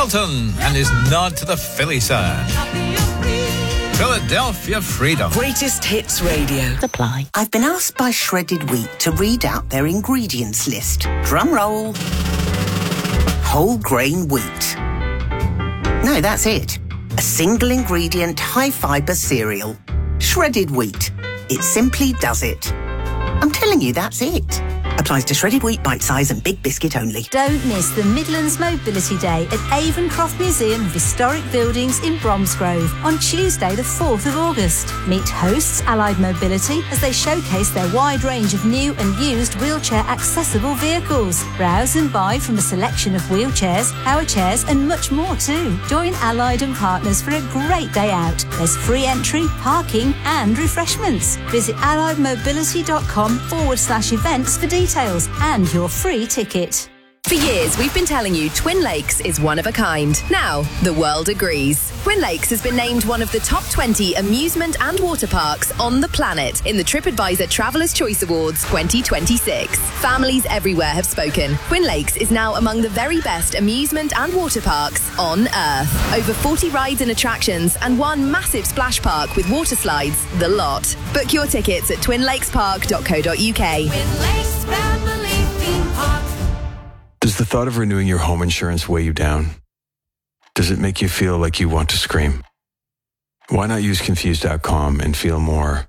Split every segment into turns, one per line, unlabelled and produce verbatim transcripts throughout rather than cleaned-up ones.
Elton and his nod to the Philly side. Philadelphia Freedom.
Greatest Hits Radio.
Supply.
I've been asked by Shredded Wheat to read out their ingredients list. Drum roll. Whole grain wheat. No, that's it. A single ingredient, high fibre cereal. Shredded wheat. It simply does it. I'm telling you, that's it. Applies to shredded wheat, bite size and big biscuit only.
Don't miss the Midlands Mobility Day at Avon-Croft Museum of Historic Buildings in Bromsgrove on Tuesday the fourth of August. Meet hosts Allied Mobility as they showcase their wide range of new and used wheelchair accessible vehicles. Browse and buy from a selection of wheelchairs, power chairs and much more too. Join Allied and partners for a great day out. There's free entry, parking and refreshments. Visit alliedmobility.com forward slash events for details. Details and your free ticket.
For years, we've been telling you Twin Lakes is one of a kind. Now, the world agrees. Twin Lakes has been named one of the top twenty amusement and water parks on the planet in the TripAdvisor Traveller's Choice Awards twenty twenty-six. Families everywhere have spoken. Twin Lakes is now among the very best amusement and water parks on Earth. Over forty rides and attractions and one massive splash park with water slides, the lot. Book your tickets at twin lakes park dot co dot uk.
Twin Lakes Family Theme Park.
Does the thought of renewing your home insurance weigh you down? Does it make you feel like you want to scream? Why not use Confused dot com and feel more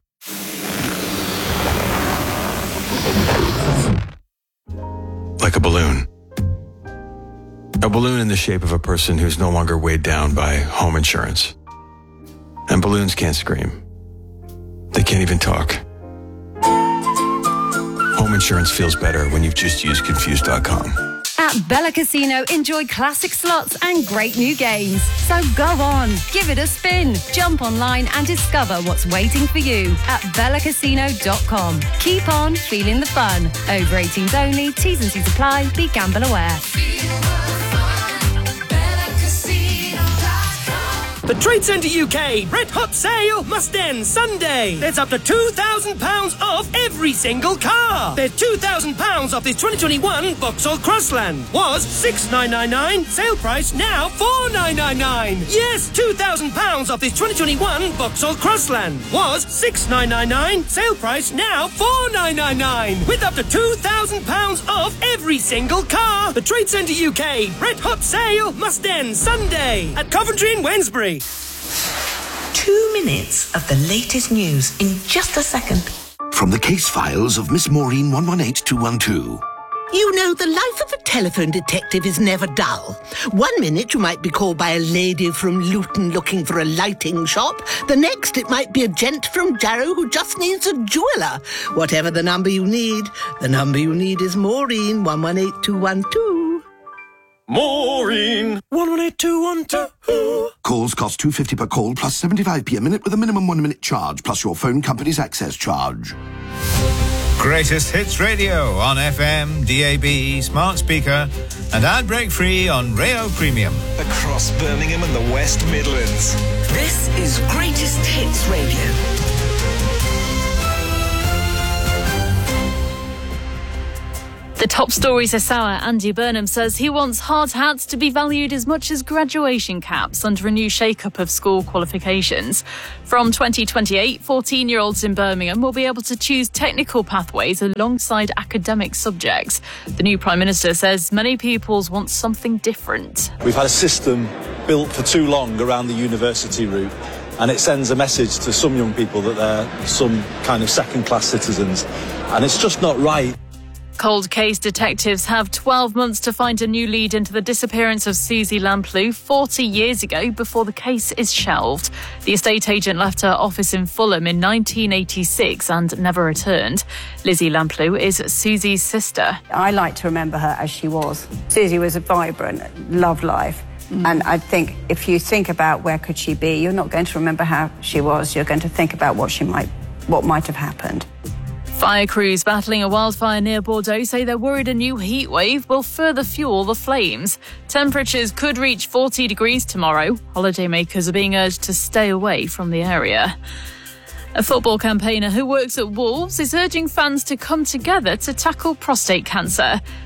like a balloon? A balloon in the shape of a person who's no longer weighed down by home insurance. And balloons can't scream. They can't even talk. Home insurance feels better when you've just used Confused dot com.
At Bella Casino, enjoy classic slots and great new games. So go on, give it a spin. Jump online and discover what's waiting for you at bella casino dot com. Keep on feeling the fun. Over eighteens only, T's and C's apply. Be gamble aware.
The Trade Centre U K Red Hot Sale must end Sunday. There's up to two thousand pounds off every single car. There's two thousand pounds off this twenty twenty-one Vauxhall Crossland. Was six thousand nine hundred ninety-nine pounds, sale price now four thousand nine hundred ninety-nine pounds. Yes, two thousand pounds off this twenty twenty-one Vauxhall Crossland. Was six thousand nine hundred ninety-nine pounds, sale price now four thousand nine hundred ninety-nine pounds. With up to two thousand pounds off every single car. The Trade Centre U K Red Hot Sale must end Sunday at Coventry and Wednesbury.
Two minutes of the latest news in just a second.
From the case files of Miss Maureen one one eight two one two.
You know, the life of a telephone detective is never dull. One minute you might be called by a lady from Luton looking for a lighting shop. The next it might be a gent from Jarrow who just needs a jeweller. Whatever the number you need, the number you need is Maureen one one eight two one two.
Maureen one one eight two one two.
Calls cost two pounds fifty per call plus seventy-five p a minute with a minimum one minute charge plus your phone company's access charge.
Greatest Hits Radio on F M, D A B, smart speaker and ad break free on Rayo Premium.
Across Birmingham and the West Midlands.
This is Greatest Hits Radio.
The top stories are sour. Andy Burnham says he wants hard hats to be valued as much as graduation caps under a new shake-up of school qualifications. From twenty twenty-eight, fourteen-year-olds in Birmingham will be able to choose technical pathways alongside academic subjects. The new Prime Minister says many pupils want something different.
We've had a system built for too long around the university route, and it sends a message to some young people that they're some kind of second-class citizens, and it's just not right.
Cold case detectives have twelve months to find a new lead into the disappearance of Susie Lamplugh forty years ago before the case is shelved. The estate agent left her office in Fulham in nineteen eighty-six and never returned. Lizzie Lamplugh is Susie's sister.
I like to remember her as she was. Susie was a vibrant, loved life. Mm. And I think if you think about where could she be, you're not going to remember how she was. You're going to think about what she might, what might have happened.
Fire crews battling a wildfire near Bordeaux say they're worried a new heat wave will further fuel the flames. Temperatures could reach forty degrees tomorrow. Holidaymakers are being urged to stay away from the area. A football campaigner who works at Wolves is urging fans to come together to tackle prostate cancer.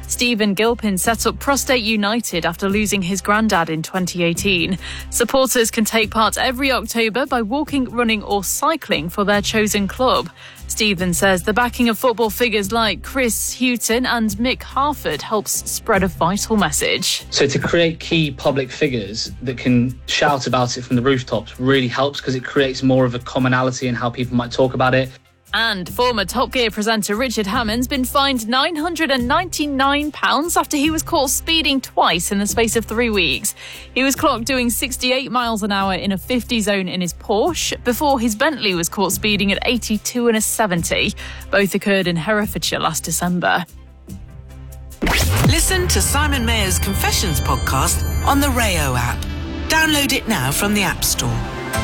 Stephen Gilpin set up Prostate United after losing his granddad in twenty eighteen. Supporters can take part every October by walking, running or cycling for their chosen club. Stephen says the backing of football figures like Chris Hughton and Mick Harford helps spread a vital message.
So to create key public figures that can shout about it from the rooftops really helps, because it creates more of a commonality in how people might talk about it.
And former Top Gear presenter Richard Hammond's been fined nine hundred ninety-nine pounds after he was caught speeding twice in the space of three weeks. He was clocked doing sixty-eight miles an hour in a fifty zone in his Porsche before his Bentley was caught speeding at eighty-two and a seventy. Both occurred in Herefordshire last December.
Listen to Simon Mayer's Confessions podcast on the Rayo app. Download it now from the App Store.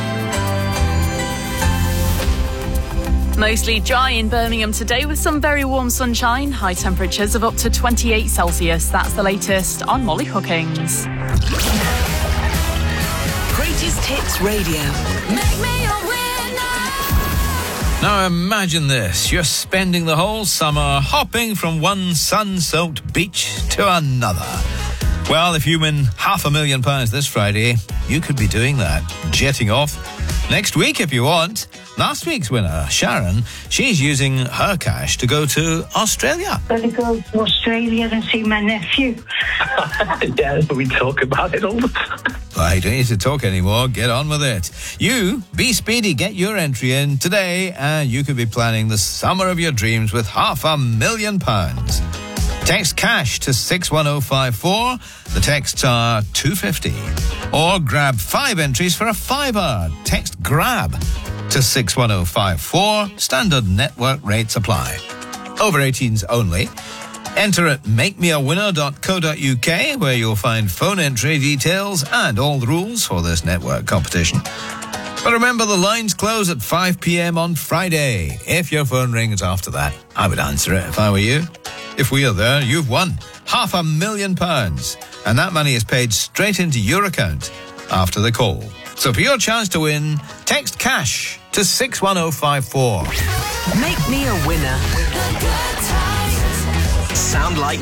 Mostly dry in Birmingham today with some very warm sunshine. High temperatures of up to twenty-eight Celsius. That's the latest on Molly Hookings.
Greatest Hits Radio.
Make me a winner.
Now imagine this. You're spending the whole summer hopping from one sun-soaked beach to another. Well, if you win half a million pounds this Friday, you could be doing that. Jetting off next week if you want. Last week's winner, Sharon, she's using her cash to go to Australia.
Gonna go to Australia and see my nephew.
Yeah, we talk about it all the time.
Well, you don't need to talk anymore. Get on with it. You, be speedy. Get your entry in today and you could be planning the summer of your dreams with half a million pounds. Text cash to six one oh five four. The texts are two fifty. Or grab five entries for a fiver. Text GRAB to six one oh five four. Standard network rates apply. Over eighteens only. Enter at make me a winner dot co dot uk, where you'll find phone entry details and all the rules for this network competition. But remember, the lines close at five p.m. on Friday. If your phone rings after that, I would answer it if I were you. If we are there, you've won half a million pounds. And that money is paid straight into your account after the call. So for your chance to win, text cash to six one oh five four.
Make me a winner.
Sound like